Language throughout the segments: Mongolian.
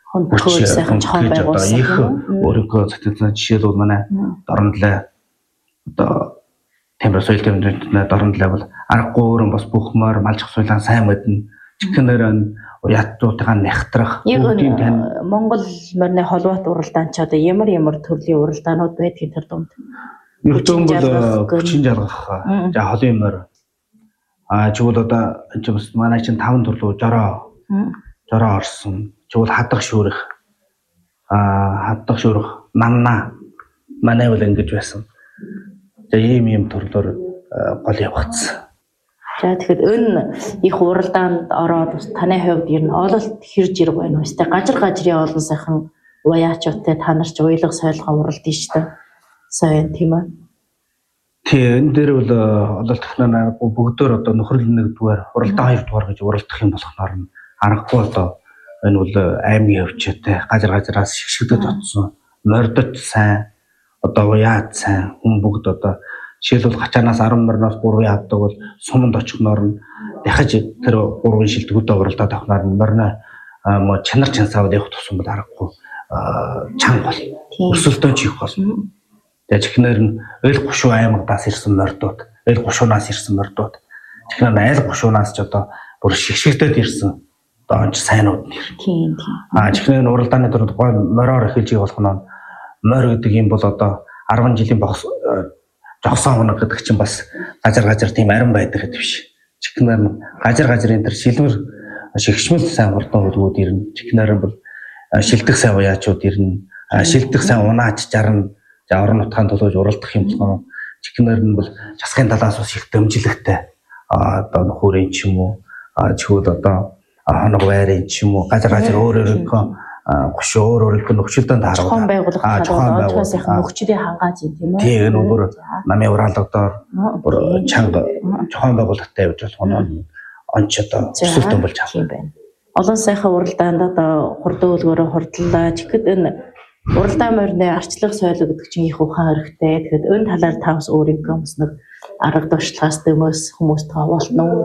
хөндлөж сайхан чохон байгуулсан их өөрийнхөө цэцэн жишээлбэл манай Дорондлаа одоо Тамир соёл тэмдэгтний Дорондлаа бол аргагүй өөрөн бас бүхмээр малжих соёлаа сайн мэднэ. Чихнээр яаттуудаа нэхтрах бүгдийн тань Монгол морины холбоот уралдаан ч одоо ямар төрлийн уралдаанууд байдгийг тэр дунд Ертөм бол хүчин жалгах за холын морь чигвэл одоо бас манай чинь 5 төрлөө жороо орсон чигвэл хадах шүүрэх манна манай бол ингэж байсан. За ийм төрлөөр гол явагдсан. За тэгэхээр энэ их уралдаанд ороод таны хувьд ер нь ололт хэрж ирэг байна уу? Эсвэл гажрын олон сайхан уяачуудтай та нар ч уйлах соёлгоо уралдсан шүү дээ. Сайн тийм үү? Тийм энэ дээр бол ололт технологи бүгдээр одоо нөхрөл нэгдүгээр уралдаан хоёрдугаар гэж уралдах юм болохноор нь аргагүй одоо энэ бол аймгийн хөвчтэй гажраас шигшгдэд утсан мордод сайн одоо уяад сайн хүн бүгд одоо жишээлбэл гачаанаас 10 морноос 3 яадаг бол суманд очихноор нь дахиж тэр 3 шилдэгүүдээ уралдаад авахнаар нь морно чанар чансаад явах тусам бол аргагүй чанга бол өсөлтөө чих болно. Тэгээд чихнэр нь эл гушуу аймагаас ирсэн мордууд, эл гушуунаас ирсэн мордууд. Чихнэр нь эл гушуунаас ч одоо бүр шигшгдэд ирсэн одоо онч сайнууд нэр. Тийм. Чихнэр нь уралдааны дөрөв гой мороор эхэлж байгаа болох нь морь гэдэг юм бол одоо 10 жилийн жогсон хоног гэдэг чинь бас гажар тийм арин байдаг гэдэг биш. Чихнэр нь гажрын тэр шилмэр шигшмэл сайн хурдан хөлгүүд ирнэ. Чихнэр нь бол шилдэг сайн уяачууд ирнэ. Шилдэг сайн унаач жарна. За орон нутгаанд төлөөж уралдах юм болохоор чихнэр нь бол засгийн талаас бас их дэмжлэгтэй. Одоо нөхөрийн ч юм уу, чигүүд одоо хоног байрын ч юм уу, гажар өөрөөрийнхөө гушуу өөрөөрийнхөө нөхцөлдөнд харуулдаг. Зохион байгуулах нөхцөлийг хангааж юм тийм үү? Тийм энэ бүр намын уралдаар бүр чанга зохион байгуулалттай явж болох нь онч одоо өсөлтөн болж байгаа. Олон сайхан уралдаанд одоо хурдан үлгөөрөө хурдлаа. Тэгэхэд энэ уралдаан морины арчлах соёл гэдэг чинь их ухаан хэрэгтэй. Тэгэхээр энэ талаар та бас өөрийнхөө бас нэг арга туршлагаас дөмөөс хүмүүст хавуулна уу?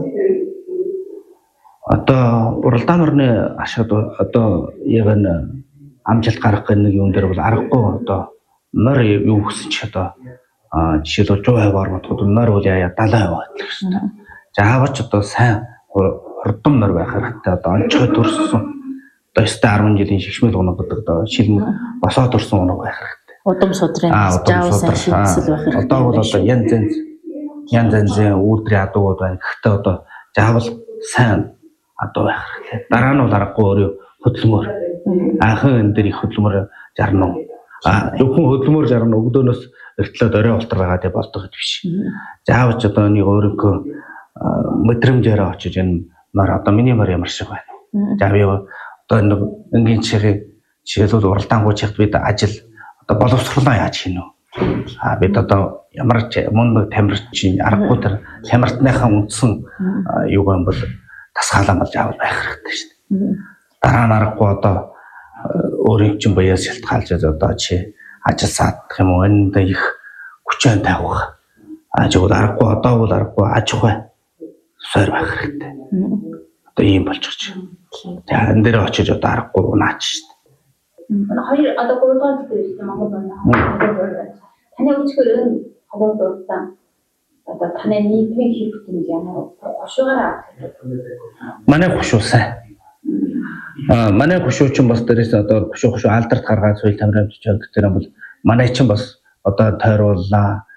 Одоо уралдаан морины ашиг одоо яг энэ амжилт гаргах нэг юм дээр бол аргагүй одоо морь юу гэсэн ч одоо жишээлбэл 100% орнотод морь бол яа 70% байдаг шүү дээ. За хаваач одоо сайн хурдан морь байх хэрэгтэй. Одоо онцгой төрсөн одоо 10 жилийн шигшмэл унаг гэдэг одоо шилмэг босоод орсон унаг байх хэрэгтэй. Удам судрын жаав сайн шигсэл байх хэрэгтэй. Одоо бол одоо янз янзын үйлдвэрийн адуугууд байна. Гэхдээ одоо заавал сайн адуу байх хэрэгтэй. Дараа нь бол аргагүй өөрөө хөдөлмөр. Анхан энэ дээр их хөдөлмөр жарна уу? Зөвхөн хөдөлмөр жарна өгдөнөөс эртлээд орой ултар байгаа болдог гэдэг биш. Заавал ч одоо нэг өөрийнхөө мэдрэмжээр очиж энэ мар одоо миний мар ямар шиг байна. За би одоо нэг энгийн жишээлбэл уралдаан гүйцэд бид ажил одоо боловсруулаа яаж хийнэ вэ? Бид одоо ямар ч мөн тамирчин аргагүй тэр тамиртныхаа үндсэн юу юм бол тасгаалan болж авах байх хэрэгтэй шүү дээ. Дараа нь аргагүй одоо өөрийн чинь баяас шалтгаалж одоо чи ажил саадах юм уу энд их хүчин тавих. Жигүүд аргагүй одоо бол аргагүй аж ахуй сойр байх хэрэгтэй. Одоо ийм болчихж байна. За энэ дээр очиж одоо аргагүй унаач шүү дээ. Хоёр одоо 3 дахь зүйл юм Монгол байна. Таны үзэхээр энэ холбоо дуртай одоо таны нийгмийн хэрэгтэн ямар хушуугаар манай хушуу сайн. Манай хушуу ч бас дээрээс одоо хушуу алдарт гаргаад соёл тамирын бичиг гэдэг юм бол манай ч бас одоо тойрууллаа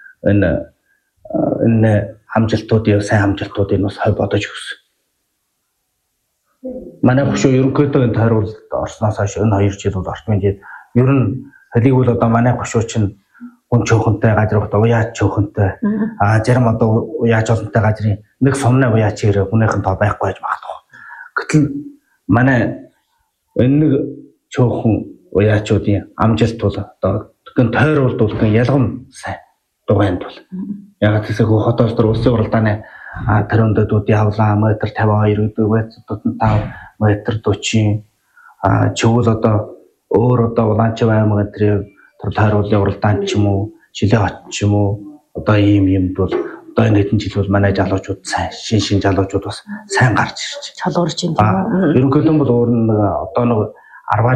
энэ амжилтуудын сайн амжилтуудыг бас хой бодож өгсөн. Манай хушуу ерөнхийдөө энэ тойруулалт орсноос хойш энэ 2 жил бол ортмын жил ер нь хэлийг бол одоо манай хушуу чинь хүн чөөхөнтэй газар одоо уяач чөөхөнтэй зарим одоо уяач олонтой газрын нэг сумны уяач ирээ хүнийхэн тоо байхгүй гэж магадгүй. Гэтэл манай энэ нэг чөөхөн уяачуудын амжилт бол одоо гэн тойруулалт гэн ялгам сайн дугайнд бол яг тийсээгөө хотоос төр улсын уралдааны төрөндөөд явлаа метр 52 гэдэг байцуудад 5 метр 40 чивэл одоо өөр одоо улаанч аймаг өдрийн тэр тойруулын уралдаан ч юм уу жилийн хот ч юм уу одоо ийм бол одоо энэ хэдэн жил бол манай залуучууд сайн шин залуучууд бас сайн гарч ирж чалуурч юм тийм үү. Ерөнхийдөө бол өөр нэг одоо нэг 10